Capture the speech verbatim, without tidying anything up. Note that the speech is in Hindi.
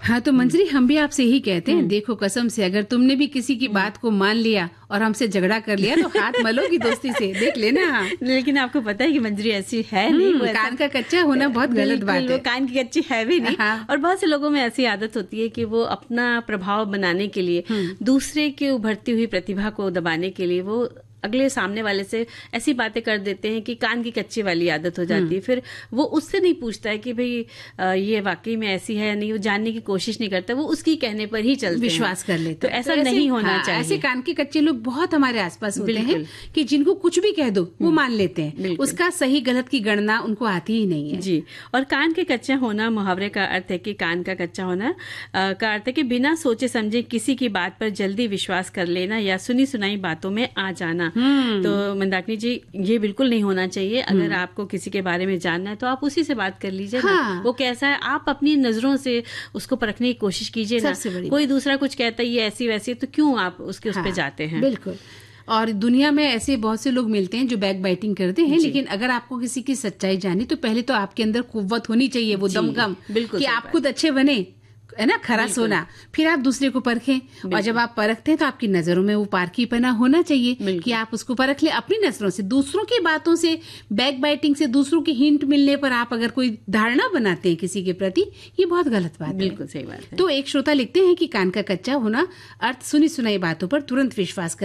हाँ, तो मंजरी हम भी आपसे यही कहते हैं, देखो कसम से अगर तुमने भी किसी की बात को मान लिया और हमसे झगड़ा कर लिया तो हाथ मलोगी दोस्ती से, देख लेना। हाँ। लेकिन आपको पता है कि मंजरी ऐसी है नहीं, वो कान का कच्चा होना बहुत गलत बात है। वो कान की कच्ची है भी नहीं। हाँ। और बहुत से लोगों में ऐसी आदत होती है कि वो अपना प्रभाव बनाने के लिए, दूसरे की उभरती हुई प्रतिभा को दबाने के लिए वो अगले सामने वाले से ऐसी बातें कर देते हैं कि कान की कच्ची वाली आदत हो जाती है। फिर वो उससे नहीं पूछता है कि भाई ये वाकई में ऐसी है या नहीं, वो जानने की कोशिश नहीं करता, वो उसकी कहने पर ही चलते विश्वास कर लेते हैं। तो ऐसा तो नहीं होना हाँ, चाहिए। ऐसे कान के कच्चे लोग बहुत हमारे आसपास होते हैं कि जिनको कुछ भी कह दो वो मान लेते हैं, उसका सही गलत की गणना उनको आती ही नहीं है। जी। और कान के कच्चा होना, मुहावरे का अर्थ है कि कान का कच्चा होना का अर्थ है कि बिना सोचे समझे किसी की बात पर जल्दी विश्वास कर लेना या सुनी सुनाई बातों में आ जाना। तो मंदाकिनी जी, ये बिल्कुल नहीं होना चाहिए। अगर आपको किसी के बारे में जानना है तो आप उसी से बात कर लीजिए। हाँ। ना वो कैसा है, आप अपनी नजरों से उसको परखने की कोशिश कीजिए ना। कोई दूसरा कुछ कहता है ये ऐसी वैसी, तो क्यों आप उसके हाँ, उस पे जाते हैं। बिल्कुल। और दुनिया में ऐसे बहुत से लोग मिलते हैं जो बैक बाइटिंग करते हैं, लेकिन अगर आपको किसी की सच्चाई जानी तो पहले तो आपके अंदर कुव्वत होनी चाहिए, वो दमखम कि आप खुद अच्छे बने, है ना, खरस होना, फिर आप दूसरे को परखें। और जब आप परखते हैं तो आपकी नजरों में वो पारखीपना होना चाहिए कि आप उसको परख ले अपनी नजरों से। दूसरों की बातों से, बैक बाइटिंग से, दूसरों की हिंट मिलने पर आप अगर कोई धारणा बनाते हैं किसी के प्रति, ये बहुत गलत बात है। बिल्कुल सही बात है। तो एक श्रोता लिखते हैं कि कान का कच्चा होना अर्थ सुनी सुनाई बातों पर तुरंत विश्वास कर